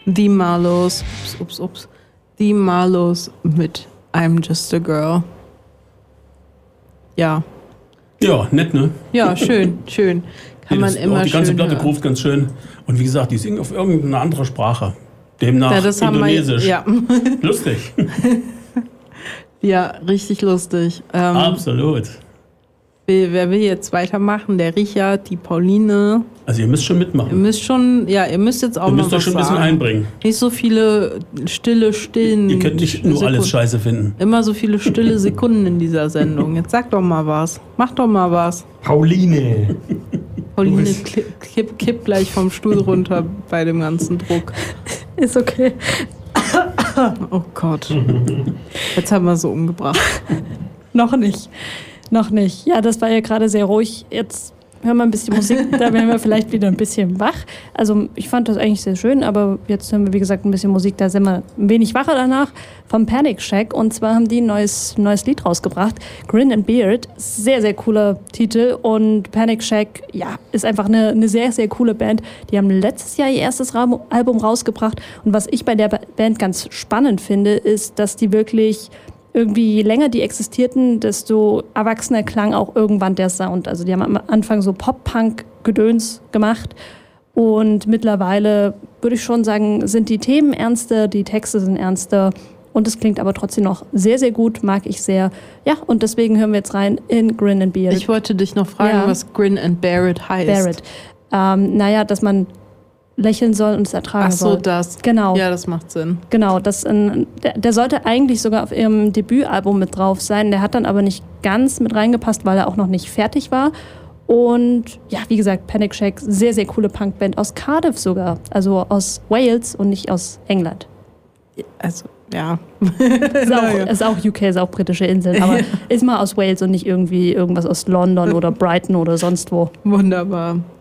Die Marlows. Ups. Die Marlows mit I'm Just a Girl. Ja. Ja, nett, ne? Ja, schön. Kann man immer schön die ganze Platte hören. groß, ganz schön. Und wie gesagt, die singen auf irgendeine andere Sprache. Demnach Ja, das Indonesisch. Haben wir, ja. Lustig. Ja, richtig lustig. Absolut. Wer will jetzt weitermachen? Der Richard, die Pauline. Also ihr müsst schon Ihr mitmachen. müsst jetzt auch Ihr mal müsst euch was schon ein bisschen sagen. einbringen. Nicht so viele Stillen. Ihr könnt nicht nur alles scheiße finden. Immer so viele stille Sekunden in dieser Sendung. Jetzt sag doch mal was. Mach doch mal was. Pauline. Pauline kippt gleich vom Stuhl runter bei dem ganzen Druck. Ist okay. Oh Gott. Jetzt haben wir so umgebracht. Noch nicht. Ja, das war ja gerade sehr ruhig. Jetzt hören wir ein bisschen Musik, da werden wir vielleicht wieder ein bisschen wach. Also ich fand das eigentlich sehr schön, aber jetzt hören wir, wie gesagt, ein bisschen Musik, da sind wir ein wenig wacher danach, vom Panic Shack. Und zwar haben die ein neues Lied rausgebracht, Grin and Beard. Sehr, sehr cooler Titel. Und Panic Shack, ja, ist einfach eine sehr, sehr coole Band. Die haben letztes Jahr ihr erstes Album rausgebracht. Und was ich bei der Band ganz spannend finde, ist, dass die wirklich irgendwie, je länger die existierten, desto erwachsener klang auch irgendwann der Sound. Also die haben am Anfang so Pop-Punk-Gedöns gemacht und mittlerweile, würde ich schon sagen, sind die Themen ernster, die Texte sind ernster und es klingt aber trotzdem noch sehr, sehr gut, mag ich sehr. Ja, und deswegen hören wir jetzt rein in Grin and Bear It. Ich wollte dich noch fragen, was Grin and Bear It heißt. Bear It. Dass man lächeln soll und es ertragen soll. Ach so, das. Genau. Ja, das macht Sinn. Genau, der sollte eigentlich sogar auf ihrem Debütalbum mit drauf sein. Der hat dann aber nicht ganz mit reingepasst, weil er auch noch nicht fertig war. Und ja, wie gesagt, Panic Shack, sehr, sehr coole Punkband aus Cardiff sogar. Also aus Wales und nicht aus England. Also, ja. Ist auch UK, ist auch britische Inseln, aber ist mal aus Wales und nicht irgendwie irgendwas aus London oder Brighton oder sonst wo. Wunderbar.